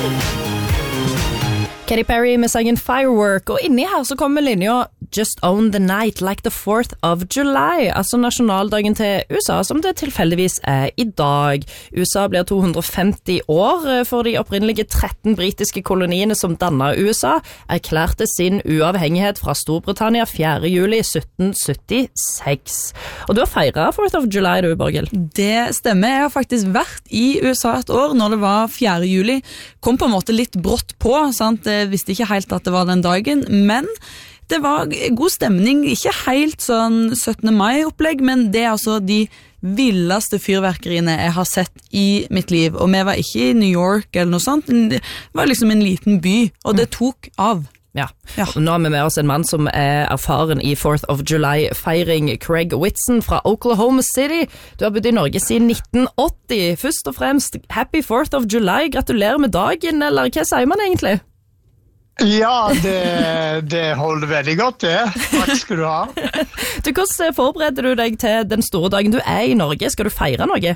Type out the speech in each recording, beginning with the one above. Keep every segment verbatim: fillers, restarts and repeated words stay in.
Katy Perry med sangen Firework, og inni her så kommer linja Just own the night like the fourth of July, altså nasjonaldagen til U S A, som det tilfeldigvis er i dag. U S A blir to hundre og femti år for de opprinnelige tretten britiske koloniene som dannet U S A, erklærte sin uavhengighet fra Storbritannia fjerde juli sytten syttiseks. Og du har feiret fourth of July, du, Borghild? Det stemmer. Jeg har faktisk vært i U S A et år når det var fjerde juli. Kom på en måte litt brått på, sant? Jeg visste ikke helt at det var den dagen, men det var god stemning, ikke helt sånn syttende mai-opplegg, men det er altså de villeste fyrverkeriene jeg har sett i mitt liv, og vi var ikke i New York eller noe sånt, det var liksom en liten by, og det tok av. Ja, ja. Nå er vi med oss en mann som er erfaren i fourth of July-feiring, Craig Whitson fra Oklahoma City. Du har bodd i Norge siden nitten åtti. Først og fremst, happy fourth of July, gratulerer med dagen, eller hva sier man egentlig? Ja, det, det holder veldig godt, det. Takk skal du ha. Du, hvordan forbereder du deg til den store dagen du er i Norge? Skal du feire noe?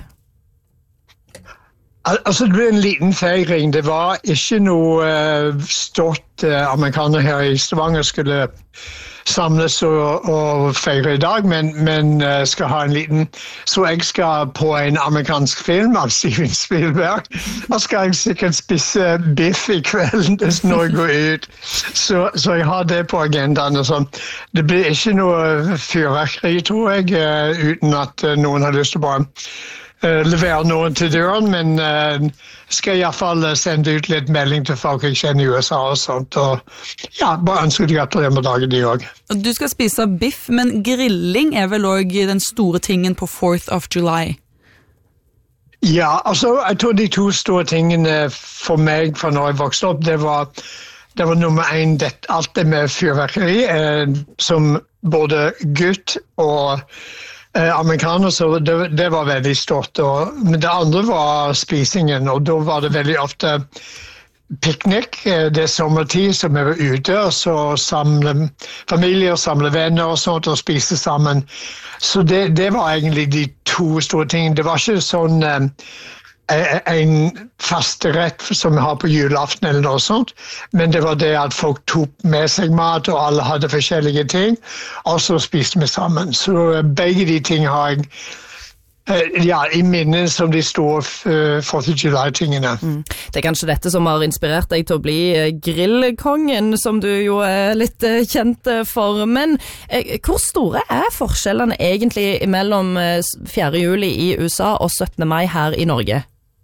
Al- Altså, det ble en liten feiring. Det var ikke noe uh, stort uh, amerikaner her i Stavanger skulle samles og, og feire i dag, men, men uh, skal ha en liten... Så jeg skal på en amerikansk film av Steven Spielberg, og skal jeg sikkert spise biff i kvelden når jeg går ut. Så, så jeg har det på agendaen og sånn. Det blir ikke noe fyrverkeri, tror jeg, uh, uten at uh, noen har lyst til å bare uh, levere noen til døren, men uh, skal i hvert fall sende ut litt melding til folk jeg kjenner i U S A og sånt, og ja, bare ønsker de gratulerer med dagen de også. Du skal spise biff, men grilling er vel også den store tingen på fourth of July? Ja, altså, jeg tror de to store tingene for meg fra når jeg vokste opp, det var, det var nummer en, det, alt det med fyrverkeri, eh, som både gutt og eh, amerikaner, så det, det var veldig stort. Og, men det andre var spisingen, og da var det veldig ofte piknik. Eh, det er sommertid som vi var ute, og så samle familier, samle venner og sånt, og spise sammen. Så det, det var egentlig de to store tingene. Det var ikke sånn eh, en faste rett som vi har på julaften eller noe sånt, men det var det at folk tok med seg mat, og alle hadde forskjellige ting, og så spiste vi sammen. Så begge de ting har jeg ja, i minnet som de store fourth of July-tingene. Mm. Det er kanskje dette som har inspirert deg til å bli grillkongen, som du jo er litt kjent for. Men eh, hvor store er forskjellene egentlig mellom fjerde juli i U S A og syttende mai her i Norge?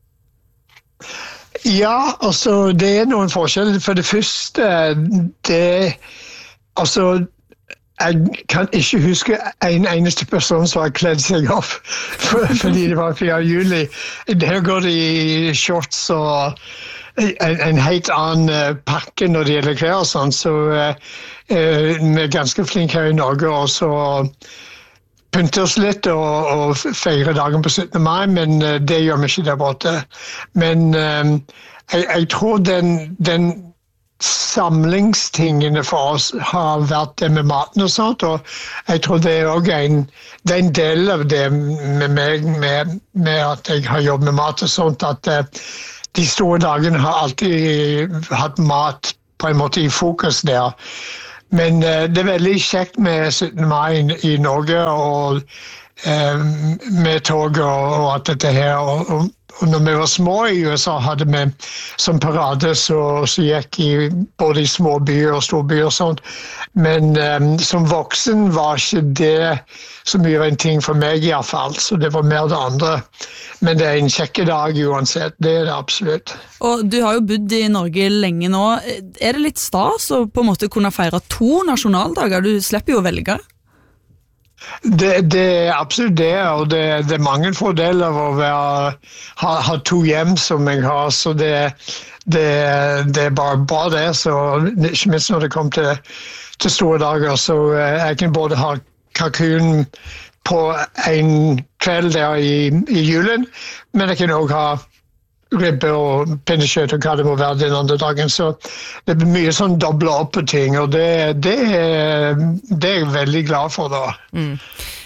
Ja, altså, det er noen forskjeller. For det første, det, altså, jeg kan ikke huske en eneste person som har kledd seg opp for, fordi det var fjerde juli. Her går det i shorts og en, en helt annen pakke når det gjelder klær og sånn, så uh, vi er ganske flinke her i Norge, og så pynte oss litt og, og feire dagen på syttende mai, men uh, det gjør vi ikke der borte. Men uh, jeg, jeg tror den, den samlingstingene for oss har vært det med maten og sånt, og jeg tror det er også en, det er en del av det med meg, med, med at jeg har jobbet med mat og sånt, at uh, de store dagene har alltid hatt mat på en måte i fokus der. Men uh, det er veldig kjekt med syttende mai i, i Norge, og uh, med tog og, og alt dette her, og, og Og når vi var små i U S A, hadde vi som parade, så, så gikk i både i små byer og store byer og sånt. Men um, som voksen var ikke det så mye en ting for meg i hvert fall, så det var mer det andre. Men det er en kjekke dag uansett, det er det absolutt. Og du har jo bodd i Norge lenge nå. Er det litt stas å på en måte kunne feire to nasjonaldager? Du slipper jo å velge. Det, det er absolutt det, og det, det er mange fordeler av å være, ha, ha to hjem som jeg har, så det, det, det er bare bra det, så ikke minst når det kommer til, til store dager, så jeg kan både ha kalkun på en kveld der i, i julen, men jeg kan også ha ribbe og pinnekjøtt og hva det må være den andre dagen, så det blir mye sånn doble opp på ting, og det, det, er, det er jeg veldig glad for da. Mm.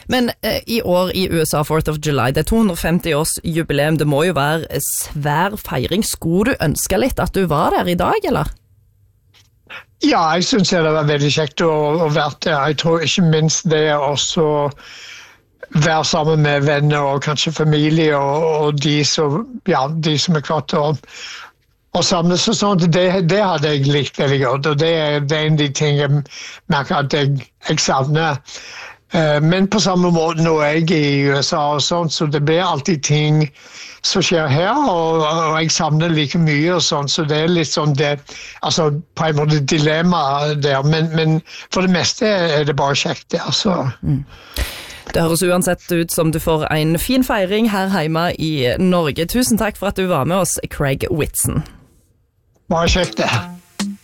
Men eh, i år i U S A fourth of July, det er to hundre og femti års jubileum, det må jo være svær feiring. Skulle du ønske litt at du var der i dag, eller? Ja, jeg synes det var veldig kjekt å, å være der. Jeg tror ikke minst det også være sammen med venner og kanskje familie og, og de, som, ja, de som er kvart å Og samles og sånt, det, det hadde jeg likt veldig godt, og det er, det er en av de ting jeg merker at jeg, jeg savner. Uh, men på samme måte nå er jeg i U S A og sånt, så det blir alltid ting som skjer her, og, og jeg savner like mye og sånt, så det er litt sånn det, altså på en måte dilemma der, men, men for det meste er det bare kjekt der, så... Mm. Det høres uansett ut som du får en fin feiring her hjemme i Norge. Tusen takk for at du var med oss, Craig Whitson. Bare kjekt det.